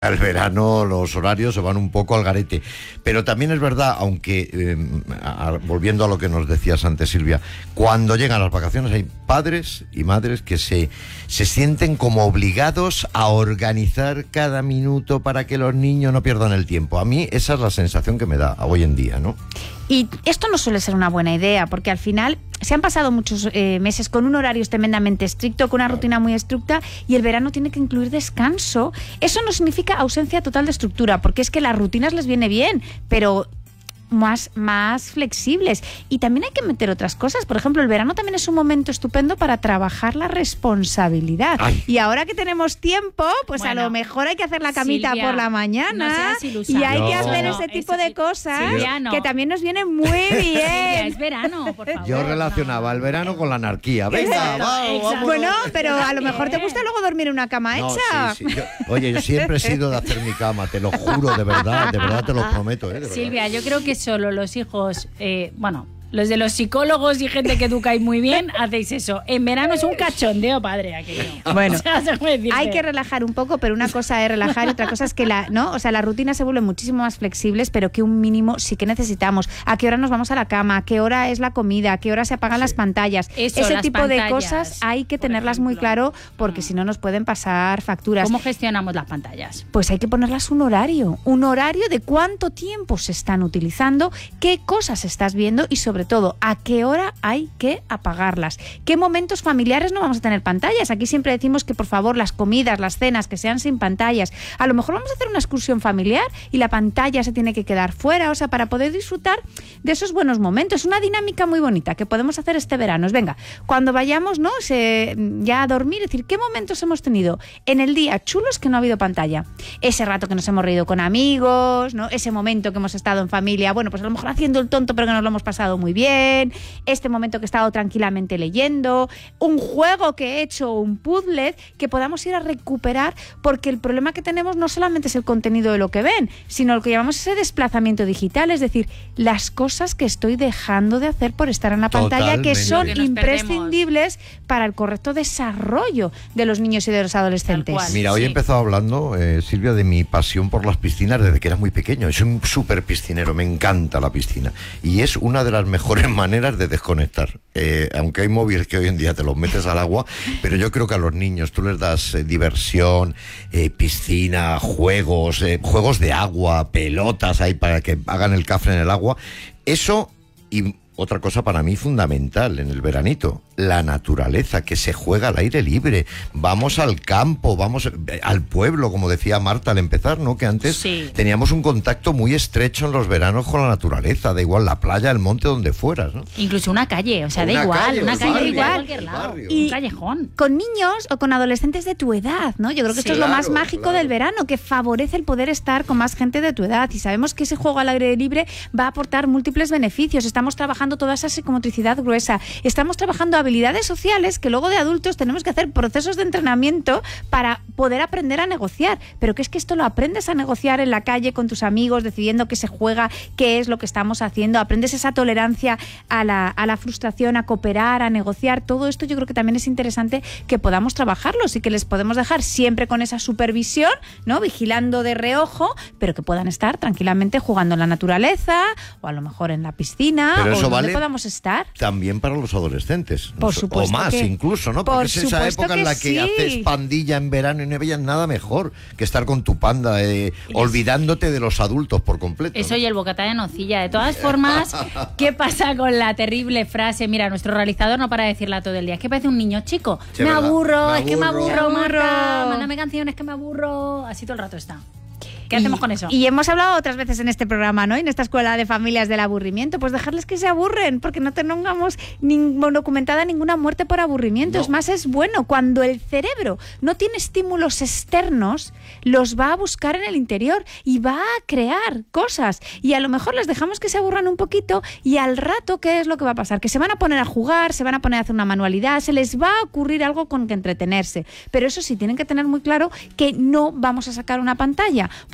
Al verano los horarios se van un poco al garete, pero también es verdad, aunque volviendo a lo que nos decías antes, Silvia, cuando llegan las vacaciones hay padres y madres que se sienten como obligados a organizar cada minuto para que los niños no pierdan el tiempo. A mí esa es la sensación que me da hoy en día, ¿no? Y esto no suele ser una buena idea, porque al final se han pasado muchos meses con un horario tremendamente estricto, con una rutina muy estricta, y el verano tiene que incluir descanso. Eso no significa ausencia total de estructura, porque es que las rutinas les viene bien, pero más flexibles. Y también hay que meter otras cosas. Por ejemplo, el verano también es un momento estupendo para trabajar la responsabilidad. Ay. Y ahora que tenemos tiempo, pues bueno, a lo mejor hay que hacer la camita Silvia, por la mañana, no seas ilusa. y hay que No. hacer No, ese tipo eso de sí. cosas Silvia, no. que también nos vienen muy bien. Silvia, es verano, por favor. Yo relacionaba el verano con la anarquía. Venga, Exacto, vamos, exacto. Bueno, pero a lo Está mejor te bien. gusta luego dormir en una cama No, hecha. sí. Oye, yo siempre he sido de hacer mi cama, te lo juro, de verdad te lo prometo, de verdad. Silvia, yo creo que solo los hijos, los de los psicólogos y gente que educáis muy bien, hacéis eso. En verano es un cachondeo, padre, aquello. Bueno, O sea, se puede decirte. hay que relajar un poco, pero una cosa es relajar y otra cosa es que las rutinas se vuelven muchísimo más flexibles, pero que un mínimo sí que necesitamos. ¿A qué hora nos vamos a la cama? ¿A qué hora es la comida? ¿A qué hora se apagan las pantallas? Eso, Ese las tipo de pantallas, cosas hay que por tenerlas muy ejemplo. claro, porque si no nos pueden pasar facturas. ¿Cómo gestionamos las pantallas? Pues hay que ponerlas un horario de cuánto tiempo se están utilizando, qué cosas estás viendo y sobre todo a qué hora hay que apagarlas. ¿Qué momentos familiares no vamos a tener pantallas? Aquí siempre decimos que por favor las comidas, las cenas, que sean sin pantallas. A lo mejor vamos a hacer una excursión familiar y la pantalla se tiene que quedar fuera, o sea, para poder disfrutar de esos buenos momentos. Una dinámica muy bonita que podemos hacer este verano es, venga, cuando vayamos, ¿no?, ya a dormir, es decir, ¿qué momentos hemos tenido en el día chulos que no ha habido pantalla? Ese rato que nos hemos reído con amigos, ¿no?, ese momento que hemos estado en familia, bueno, pues a lo mejor haciendo el tonto, pero que nos lo hemos pasado muy bien, este momento que he estado tranquilamente leyendo, un juego que he hecho, un puzzle, que podamos ir a recuperar, porque el problema que tenemos no solamente es el contenido de lo que ven, sino lo que llamamos ese desplazamiento digital, es decir, las cosas que estoy dejando de hacer por estar en la pantalla, que son Que nos imprescindibles para el correcto desarrollo de los niños y de los adolescentes. Tal cual. Mira, hoy he Sí. empezado hablando, Silvia, de mi pasión por las piscinas desde que era muy pequeño. Soy un súper piscinero, me encanta la piscina. Y es una de las mejores maneras de desconectar. Aunque hay móviles que hoy en día te los metes al agua, pero yo creo que a los niños tú les das diversión, piscina, juegos de agua, pelotas ahí para que hagan el cafre en el agua. Eso y otra cosa para mí fundamental en el veranito, la naturaleza, que se juega al aire libre. Vamos al campo, vamos al pueblo, como decía Marta al empezar, ¿no? Que antes Sí. teníamos un contacto muy estrecho en los veranos con la naturaleza, da igual la playa, el monte, donde fueras, ¿no? Incluso una calle, o sea, da Una igual, calle, una el calle barrio, igual, el cualquier lado. barrio. Un callejón. Con niños o con adolescentes de tu edad, ¿no? Yo creo que esto es lo más Claro, mágico claro. del verano, que favorece el poder estar con más gente de tu edad. Y sabemos que ese juego al aire libre va a aportar múltiples beneficios. Estamos trabajando toda esa psicomotricidad gruesa. Estamos trabajando habilidades sociales que luego de adultos tenemos que hacer procesos de entrenamiento para poder aprender a negociar. Pero que es que esto lo aprendes a negociar en la calle con tus amigos, decidiendo qué se juega, qué es lo que estamos haciendo. Aprendes esa tolerancia a la frustración, a cooperar, a negociar. Todo esto yo creo que también es interesante que podamos trabajarlos y que les podemos dejar siempre con esa supervisión, ¿no?, vigilando de reojo, pero que puedan estar tranquilamente jugando en la naturaleza o a lo mejor en la piscina, Pero o eso donde vale podamos estar. También para los adolescentes. Por supuesto o más que- incluso, ¿no? por Porque es esa supuesto época en que la que sí. haces pandilla en verano y no veías nada mejor que estar con tu panda, olvidándote de los adultos por completo. Eso ¿no? y el bocata de nocilla. De todas formas, ¿qué pasa con la terrible frase? Mira, nuestro realizador no para de decirla todo el día. Es que parece un niño chico. Sí, me ¿verdad? aburro, Me es que me aburro. aburro, Me aburro. Marta. Mándame canciones que me aburro. Así todo el rato está. ¿Qué hacemos con eso? Y hemos hablado otras veces en este programa, ¿no? En esta escuela de familias del aburrimiento, pues dejarles que se aburren, porque no tengamos documentada ninguna muerte por aburrimiento. No. Es más, es bueno. Cuando el cerebro no tiene estímulos externos, los va a buscar en el interior y va a crear cosas. Y a lo mejor les dejamos que se aburran un poquito y al rato, ¿qué es lo que va a pasar? Que se van a poner a jugar, se van a poner a hacer una manualidad, se les va a ocurrir algo con que entretenerse. Pero eso sí, tienen que tener muy claro que no vamos a sacar una pantalla,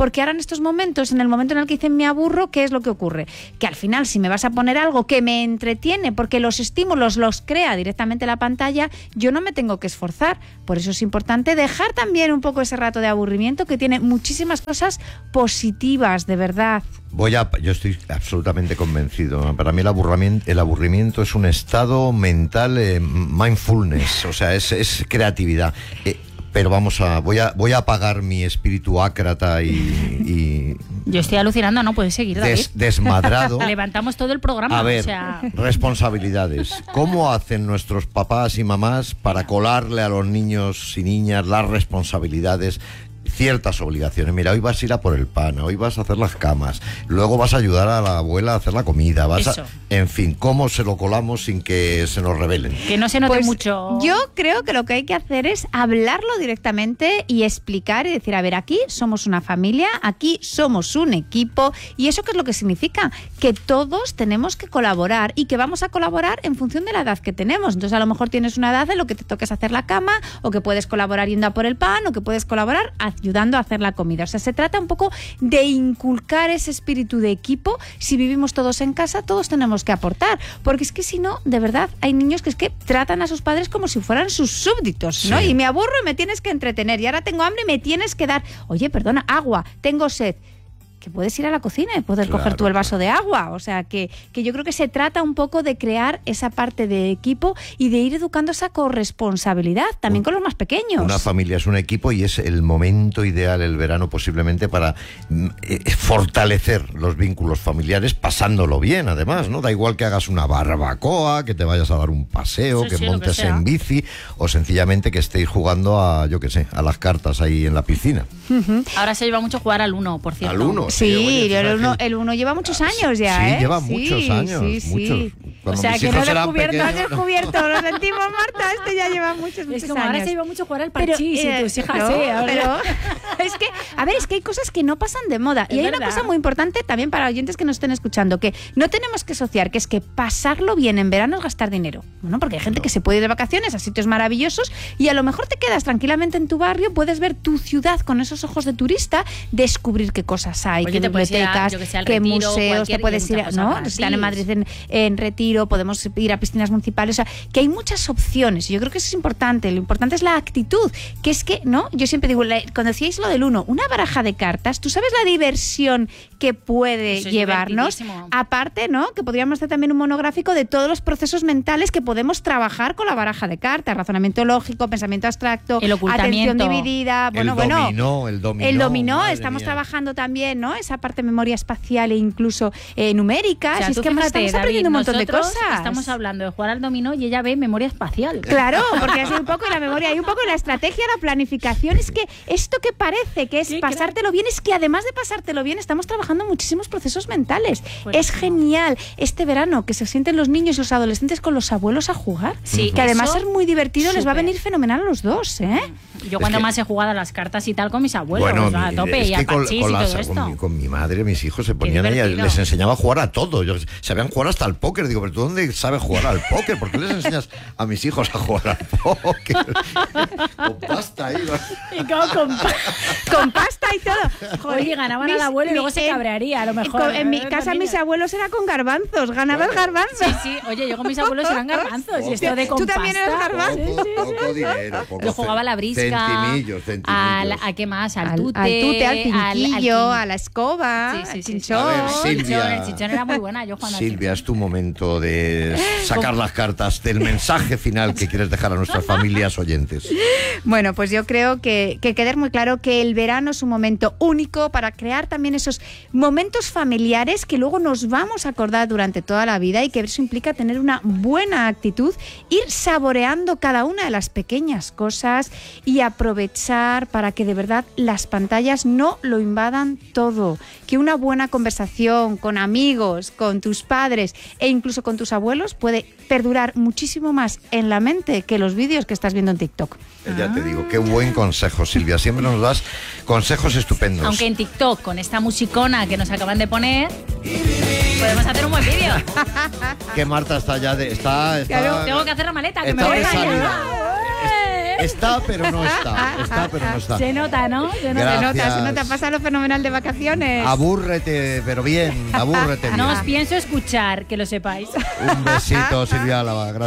Porque ahora en estos momentos, en el momento en el que dicen me aburro, ¿qué es lo que ocurre? Que al final, si me vas a poner algo que me entretiene, porque los estímulos los crea directamente la pantalla, yo no me tengo que esforzar. Por eso es importante dejar también un poco ese rato de aburrimiento, que tiene muchísimas cosas positivas, de verdad. Yo estoy absolutamente convencido. Para mí el aburrimiento es un estado mental, mindfulness, o sea, es creatividad. Pero voy a apagar mi espíritu ácrata y yo estoy alucinando, no puedes seguir, David. Desmadrado. Levantamos todo el programa. A ver, o sea... responsabilidades. ¿Cómo hacen nuestros papás y mamás para colarle a los niños y niñas las responsabilidades? Ciertas obligaciones. Mira, hoy vas a ir a por el pan, hoy vas a hacer las camas, luego vas a ayudar a la abuela a hacer la comida, en fin, ¿cómo se lo colamos sin que se nos revelen? Que no se note mucho. Yo creo que lo que hay que hacer es hablarlo directamente y explicar y decir, a ver, aquí somos una familia, aquí somos un equipo, y ¿eso qué es lo que significa? Que todos tenemos que colaborar y que vamos a colaborar en función de la edad que tenemos. Entonces a lo mejor tienes una edad en lo que te toques hacer la cama, o que puedes colaborar yendo a por el pan, o que puedes colaborar ayudando a hacer la comida. O sea, se trata un poco de inculcar ese espíritu de equipo. Si vivimos todos en casa, todos tenemos que aportar, porque es que si no, de verdad, hay niños que es que tratan a sus padres como si fueran sus súbditos, ¿no? Sí. Y me aburro y me tienes que entretener, y ahora tengo hambre y me tienes que dar, oye, perdona, agua, tengo sed. Que puedes ir a la cocina y poder coger tú el vaso de agua. O sea, que yo creo que se trata un poco de crear esa parte de equipo y de ir educando esa corresponsabilidad también con los más pequeños. Una familia es un equipo y es el momento ideal, el verano, posiblemente para fortalecer los vínculos familiares, pasándolo bien, además, ¿no? Da igual que hagas una barbacoa, que te vayas a dar un paseo, Sí, que sí, lo montes que sea. en bici, o sencillamente que estéis jugando a, yo qué sé, a las cartas ahí en la piscina. Ahora se lleva mucho jugar al Uno, por cierto. Al Uno. Sí, Oye, el uno lleva muchos años ya, sí, ¿eh? lleva muchos años, sí. muchos. Cuando O sea, mis que no hijos he eran Descubierto, has pequeños, descubierto, lo sentimos, Marta, este ya lleva muchos Es como años. ahora se lleva mucho jugar al Pero, parchís y tus hijas, no, sí, ahora. pero es que, a ver, es que hay cosas que no pasan de moda. Es Y hay verdad. una cosa muy importante también para oyentes que nos estén escuchando, que no tenemos que asociar, que es que pasarlo bien en verano es gastar dinero. Bueno, porque hay gente que se puede ir de vacaciones a sitios maravillosos y a lo mejor te quedas tranquilamente en tu barrio, puedes ver tu ciudad con esos ojos de turista, descubrir qué cosas hay, Oye, qué te puedes ir a, bibliotecas, yo que sé, al qué Retiro, museos, cualquier- te puedes y ir, muchas cosas ¿no? gratis. Si están en Madrid en Retiro, podemos ir a piscinas municipales, o sea, que hay muchas opciones. Y yo creo que eso es importante. Lo importante es la actitud, que es que, ¿no? Yo siempre digo, cuando decíais lo del Uno, una baraja de cartas, tú sabes la diversión que puede Eso es llevarnos. divertidísimo. Aparte, ¿no? Que podríamos hacer también un monográfico de todos los procesos mentales que podemos trabajar con la baraja de cartas: razonamiento lógico, pensamiento abstracto, El ocultamiento. atención dividida, el dominó, el dominó, madre estamos mía. trabajando también, ¿no? Esa parte de memoria espacial e incluso numérica. O sea, Si es tú que fíjate, estamos David, aprendiendo un montón de nosotros cosas. Estamos hablando de jugar al dominó y ella ve memoria espacial. Claro, porque es un poco en la memoria y un poco en la estrategia, la planificación. Es que esto que parece que es Qué pasártelo bien, es que además de pasártelo bien, estamos trabajando muchísimos procesos mentales. Buenísimo. Es genial este verano que se sienten los niños y los adolescentes con los abuelos a jugar. Sí, que además eso, es muy divertido, les va a súper. venir fenomenal a los dos, ¿eh? Yo cuando que- más he jugado a las cartas y tal con mis abuelos, Bueno, a tope, es y que a parchís y todo esto. con mi madre, mis hijos se ponían ahí, divertido. les enseñaba a jugar a todo. Sabían jugar hasta al póker. Digo, pero ¿tú dónde sabes jugar al póker? ¿Por qué les enseñas a mis hijos a jugar al póker? Con pasta ahí. Y con Con pasta y todo. Joder, Oye, ganaban al abuelo y luego se cabrearía, a lo mejor. En mi Los casa niños. mis abuelos era con garbanzos, ganaba el garbanzo. Sí, sí. Oye, yo con mis abuelos eran garbanzos. Y esto de con ¿Tú también eras pasta. garbanzo? Poco dinero. Yo jugaba a la brisca. Centimillos. ¿A qué más? Al tute. al piniquillo, al a la escoba, Sí, al sí, sí. chinchón. A ver, chinchón. Silvia. El chinchón era muy buena. Yo jugando al Silvia, es tu momento de sacar las cartas del mensaje final que quieres dejar a nuestras familias oyentes. Bueno, pues yo creo que quede muy claro que el verano es un momento único para crear también esos momentos familiares que luego nos vamos a acordar durante toda la vida, y que eso implica tener una buena actitud, ir saboreando cada una de las pequeñas cosas y aprovechar para que de verdad las pantallas no lo invadan todo. Que una buena conversación con amigos, con tus padres e incluso con tus abuelos puede perdurar muchísimo más en la mente que los vídeos que estás viendo en TikTok. Ya te digo, qué buen consejo, Silvia. Siempre nos das consejos estupendos. Aunque en TikTok, con esta musicona que nos acaban de poner, podemos hacer un buen vídeo. Que Marta está ya de... Está, Claro, Tengo que hacer la maleta, que me está voy de a salida. ir. Está, pero no está. Está, pero no está. Se nota, ¿no? Se nota. Gracias. Se nota, pasa lo fenomenal de vacaciones. Abúrrete, pero bien, abúrrete bien. No os pienso escuchar, que lo sepáis. Un besito, Silvia Álava. Gracias.